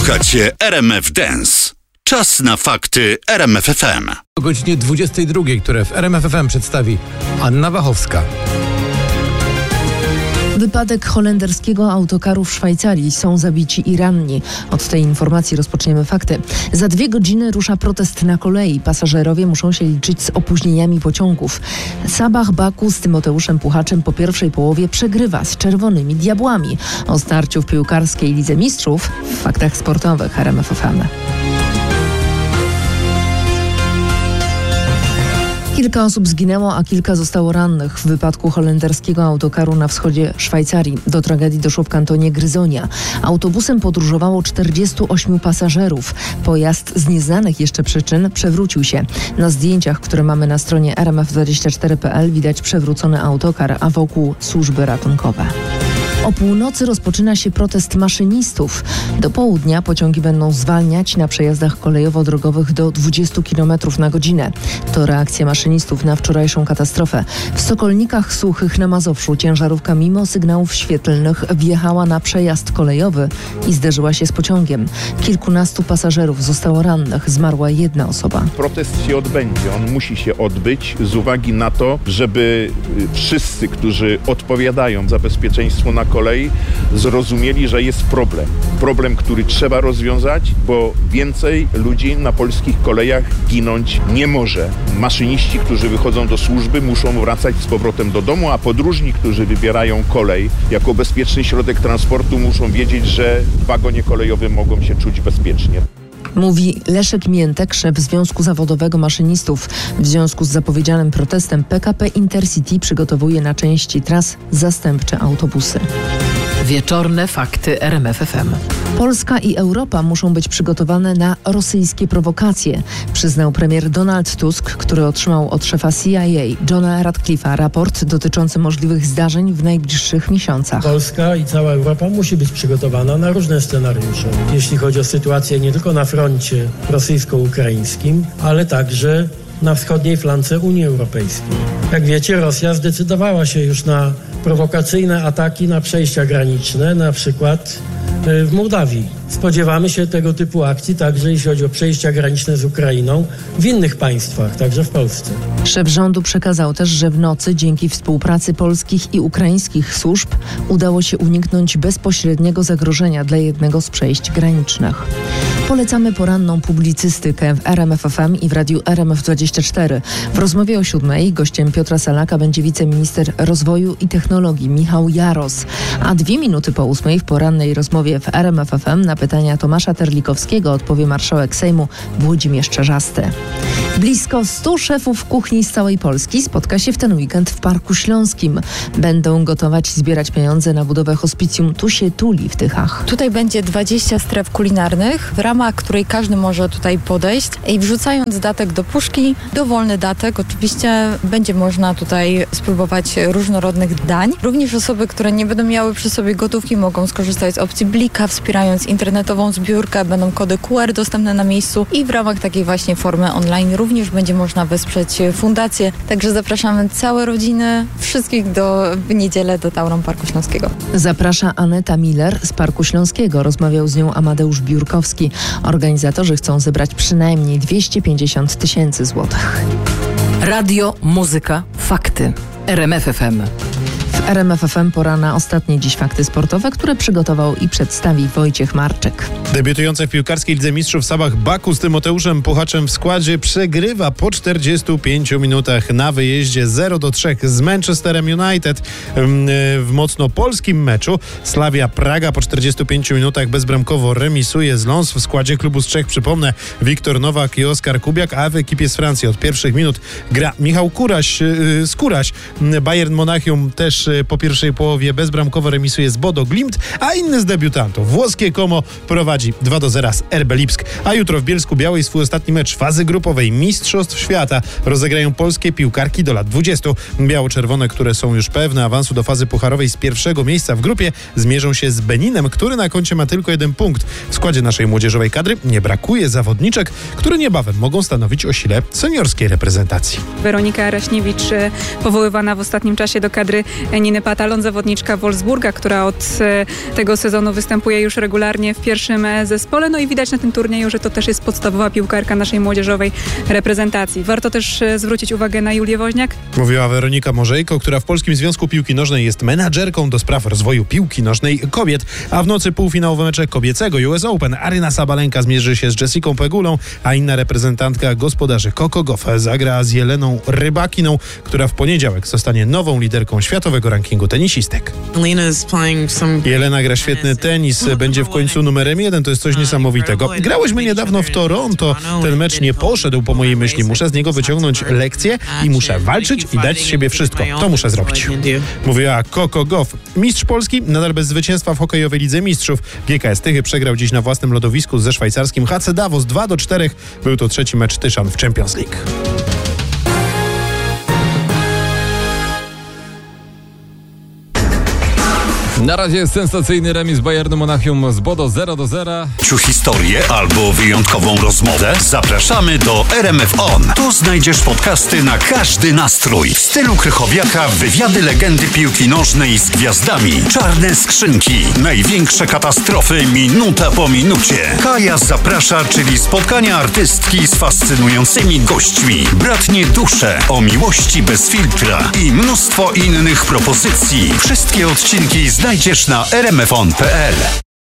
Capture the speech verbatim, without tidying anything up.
Słuchacie R M F Dance. Czas na fakty R M F F M. O godzinie dwudziestej drugiej, które w R M F F M przedstawi Anna Wachowska. Wypadek holenderskiego autokaru w Szwajcarii. Są zabici i ranni. Od tej informacji rozpoczniemy fakty. Za dwie godziny rusza protest na kolei. Pasażerowie muszą się liczyć z opóźnieniami pociągów. Sabah Baku z Tymoteuszem Puchaczem po pierwszej połowie przegrywa z Czerwonymi Diabłami. O starciu w piłkarskiej Lidze Mistrzów w faktach sportowych R M F F M. Kilka osób zginęło, a kilka zostało rannych w wypadku holenderskiego autokaru na wschodzie Szwajcarii. Do tragedii doszło w kantonie Gryzonia. Autobusem podróżowało czterdziestu ośmiu pasażerów. Pojazd z nieznanych jeszcze przyczyn przewrócił się. Na zdjęciach, które mamy na stronie R M F dwadzieścia cztery kropka p l widać przewrócony autokar, a wokół służby ratunkowe. O północy rozpoczyna się protest maszynistów. Do południa pociągi będą zwalniać na przejazdach kolejowo-drogowych do dwudziestu kilometrów na godzinę. To reakcja maszynistów na wczorajszą katastrofę. W Sokolnikach Suchych na Mazowszu ciężarówka mimo sygnałów świetlnych wjechała na przejazd kolejowy i zderzyła się z pociągiem. Kilkunastu pasażerów zostało rannych. Zmarła jedna osoba. Protest się odbędzie. On musi się odbyć z uwagi na to, żeby wszyscy, którzy odpowiadają za bezpieczeństwo na kolei, zrozumieli, że jest problem. Problem, który trzeba rozwiązać, bo więcej ludzi na polskich kolejach ginąć nie może. Maszyniści, którzy wychodzą do służby, muszą wracać z powrotem do domu, a podróżni, którzy wybierają kolej jako bezpieczny środek transportu, muszą wiedzieć, że w wagonie kolejowym mogą się czuć bezpiecznie. Mówi Leszek Miętek, szef Związku Zawodowego Maszynistów. W związku z zapowiedzianym protestem P K P Intercity przygotowuje na części tras zastępcze autobusy. Wieczorne fakty R M F F M. Polska i Europa muszą być przygotowane na rosyjskie prowokacje, przyznał premier Donald Tusk, który otrzymał od szefa C I A Johna Radcliffe'a raport dotyczący możliwych zdarzeń w najbliższych miesiącach. Polska i cała Europa musi być przygotowana na różne scenariusze, jeśli chodzi o sytuację nie tylko na froncie rosyjsko-ukraińskim, ale także na wschodniej flance Unii Europejskiej. Jak wiecie, Rosja zdecydowała się już na prowokacyjne ataki na przejścia graniczne, na przykład w Mołdawii. Spodziewamy się tego typu akcji także jeśli chodzi o przejścia graniczne z Ukrainą w innych państwach, także w Polsce. Szef rządu przekazał też, że w nocy dzięki współpracy polskich i ukraińskich służb udało się uniknąć bezpośredniego zagrożenia dla jednego z przejść granicznych. Polecamy poranną publicystykę w R M F F M i w radiu R M F dwadzieścia cztery. W rozmowie o siódmej gościem Piotra Salaka będzie wiceminister rozwoju i technologii Michał Jaros. A dwie minuty po ósmej w porannej rozmowie w R M F F M na pytania Tomasza Terlikowskiego odpowie marszałek Sejmu Włodzimierz Czarzasty. Blisko stu szefów kuchni z całej Polski spotka się w ten weekend w Parku Śląskim. Będą gotować i zbierać pieniądze na budowę hospicjum Tu się tuli w Tychach. Tutaj będzie dwadzieścia stref kulinarnych, w ramach której każdy może tutaj podejść i wrzucając datek do puszki, dowolny datek, oczywiście będzie można tutaj spróbować różnorodnych dań. Również osoby, które nie będą miały przy sobie gotówki, mogą skorzystać z opcji Blika, wspierając internetową zbiórkę. Będą kody Q R dostępne na miejscu i w ramach takiej właśnie formy online również będzie można wesprzeć fundację. Także zapraszamy całe rodziny, wszystkich do, w niedzielę do Tauron Parku Śląskiego. Zaprasza Aneta Miller z Parku Śląskiego. Rozmawiał z nią Amadeusz Biurkowski. Organizatorzy chcą zebrać przynajmniej dwieście pięćdziesiąt tysięcy złotych. Radio, muzyka, fakty. R M F F M. W R M F F M pora na ostatnie dziś fakty sportowe, które przygotował i przedstawi Wojciech Marczyk. Debiutująca w piłkarskiej Lidze Mistrzów Sabah Baku z Tymoteuszem Puchaczem w składzie przegrywa po czterdziestu pięciu minutach na wyjeździe zero do trzech z Manchesterem United. W mocno polskim meczu Slavia Praga po czterdziestu pięciu minutach bezbramkowo remisuje z Lens. W składzie klubu z Czech, przypomnę, Wiktor Nowak i Oskar Kubiak, a w ekipie z Francji od pierwszych minut gra Michał Kuraś, yy, Skóraś. Bayern Monachium też po pierwszej połowie bezbramkowo remisuje z Bodo Glimt, a inny z debiutantów, włoskie Como, prowadzi dwa do zera z R B Lipsk. A jutro w Bielsku Białej swój ostatni mecz fazy grupowej Mistrzostw Świata rozegrają polskie piłkarki do lat dwudziestu. Biało-czerwone, które są już pewne awansu do fazy pucharowej z pierwszego miejsca w grupie, zmierzą się z Beninem, który na koncie ma tylko jeden punkt. W składzie naszej młodzieżowej kadry nie brakuje zawodniczek, które niebawem mogą stanowić o sile seniorskiej reprezentacji. Weronika Raśniewicz, powoływana w ostatnim czasie do kadry Niny Patalon, zawodniczka Wolfsburga, która od tego sezonu występuje już regularnie w pierwszym zespole. No i widać na tym turnieju, że to też jest podstawowa piłkarka naszej młodzieżowej reprezentacji. Warto też zwrócić uwagę na Julię Woźniak. Mówiła Weronika Morzejko, która w Polskim Związku Piłki Nożnej jest menadżerką do spraw rozwoju piłki nożnej kobiet. A w nocy półfinałowe mecze kobiecego U S Open Aryna Sabalenka zmierzy się z Jessicą Pegulą, a inna reprezentantka gospodarzy Coco Gauff zagra z Jeleną Rybakiną, która w poniedziałek zostanie nową liderką światowego rankingu tenisistek. Jelena gra świetny tenis, będzie w końcu numerem jeden, to jest coś niesamowitego. Grałyśmy niedawno w Toronto, ten mecz nie poszedł po mojej myśli, muszę z niego wyciągnąć lekcję i muszę walczyć i dać z siebie wszystko. To muszę zrobić. Mówiła Coco Gauff. Mistrz Polski nadal bez zwycięstwa w hokejowej Lidze Mistrzów. G K S Tychy przegrał dziś na własnym lodowisku ze szwajcarskim H C Davos dwa do czterech. Był to trzeci mecz Tyszan w Champions League. Na razie jest sensacyjny remis Bayernu Monachium z Bodo zero do zera. Ciu historię albo wyjątkową rozmowę? Zapraszamy do R M F On. Tu znajdziesz podcasty na każdy nastrój. W stylu Krychowiaka wywiady legendy piłki nożnej z gwiazdami. Czarne skrzynki. Największe katastrofy minuta po minucie. Kaja zaprasza, czyli spotkania artystki z fascynującymi gośćmi. Bratnie dusze o miłości bez filtra i mnóstwo innych propozycji. Wszystkie odcinki znajdziesz na r m f on kropka p l.